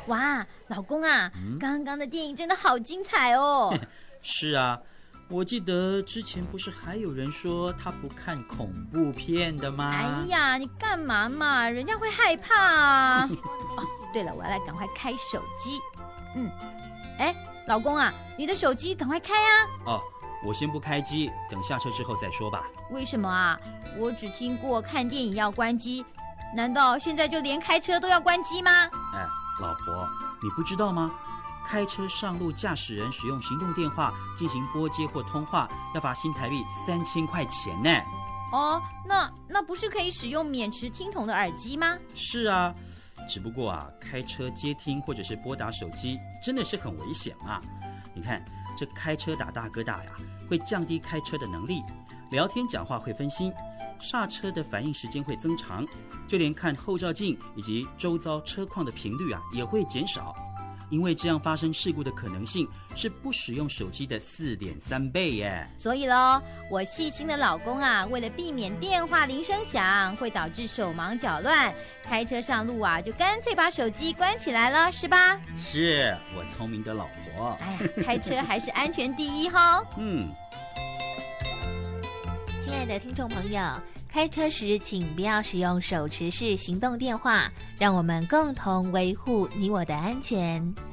哇，老公啊，刚刚的电影真的好精彩哦。 是啊，我记得之前不是还有人说他不看恐怖片的吗？ 哎呀，你干嘛嘛？人家会害怕啊。哦，对了，我要来赶快开手机。哎，老公啊，你的手机赶快开啊。 哦，我先不开机，等下车之后再说吧。 为什么啊？我只听过看电影要关机，难道现在就连开车都要关机吗？ 哎，老婆，你不知道吗？开车上路，驾驶人使用行动电话进行拨接或通话，要罚新台币3000块钱呢。 哦，那不是可以使用免持听筒的耳机吗？ 是啊，只不过啊，开车接听或者是拨打手机真的是很危险啊。你看，这开车打大哥大呀，会降低开车的能力，聊天讲话会分心，刹车的反应时间会增长，就连看后照镜以及周遭车况的频率啊也会减少。因为这样发生事故的可能性是不使用手机的4.3倍耶。 所以咯，我细心的老公啊，为了避免电话铃声响会导致手忙脚乱，开车上路啊就干脆把手机关起来了，是吧？ 是我聪明的老婆。 哎呀，开车还是安全第一哈。 亲爱的听众朋友，开车时请不要使用手持式行动电话，让我们共同维护你我的安全。